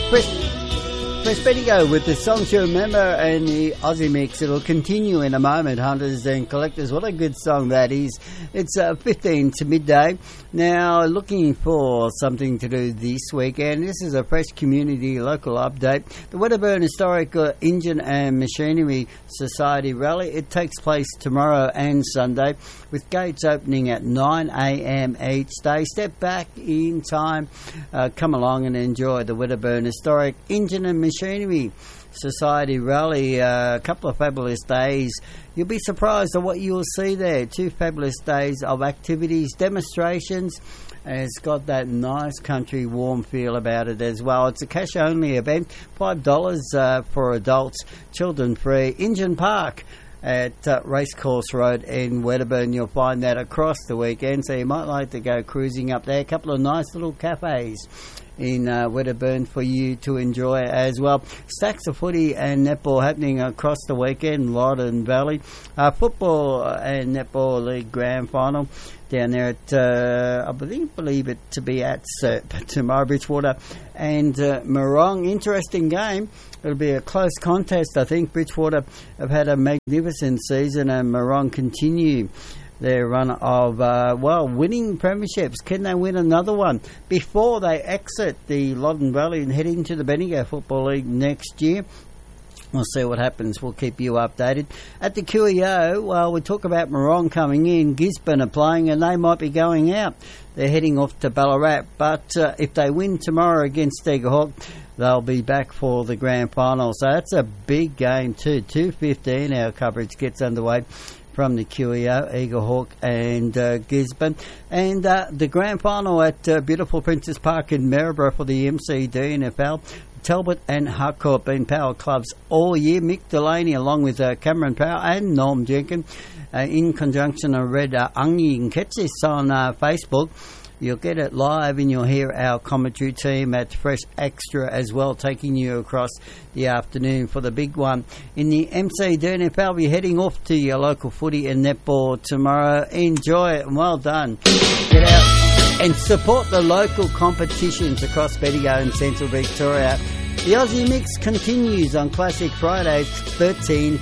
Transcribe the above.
Fresh Bendigo with the songs you remember and the Aussie mix. It'll continue in a moment, hunters and collectors. What a good song that is. It's 15 to midday. Now, looking for something to do this weekend. This is a fresh community local update. The Wedderburn Historic Engine and Machinery Society Rally. It takes place tomorrow and Sunday with gates opening at 9 a.m. each day. Step back in time. Come along and enjoy the Wedderburn Historic Engine and Machinery Society Rally. A couple of fabulous days. You'll be surprised at what you'll see there. 2 fabulous days of activities, demonstrations, and it's got that nice country warm feel about it as well. It's a cash only event, $5 for adults, children free. Engine Park at Racecourse Road in Wedderburn. You'll find that across the weekend, so you might like to go cruising up there. A couple of nice little cafes in Wedderburn for you to enjoy as well. Stacks of footy and netball happening across the weekend, Loddon Valley. Football and netball league grand final down there at, I believe it to be at CERP tomorrow, Bridgewater and Morong. Interesting game. It'll be a close contest, I think. Bridgewater have had a magnificent season and Morong continue their run of, winning premierships. Can they win another one before they exit the Loddon Valley and head into the Bendigo Football League next year? We'll see what happens. We'll keep you updated. At the QEO, we talk about Morong coming in. Gisborne are playing and they might be going out. They're heading off to Ballarat. But if they win tomorrow against Eagle Hawk, they'll be back for the grand final. So that's a big game too. 2:15 our coverage gets underway from the QEO, Eagle Hawk and Gisborne. And the grand final at beautiful Princess Park in Maryborough for the MCDNFL. Talbot and Harcourt been power clubs all year. Mick Delaney along with Cameron Power and Norm Jenkins in conjunction with Red Ungi. You can catch this on Facebook. You'll get it live and you'll hear our commentary team at Fresh Extra as well, taking you across the afternoon for the big one. In the MCDNFL, we're heading off to your local footy and netball tomorrow. Enjoy it and well done. Get out and support the local competitions across Bendigo and Central Victoria. The Aussie Mix continues on Classic Fridays, 13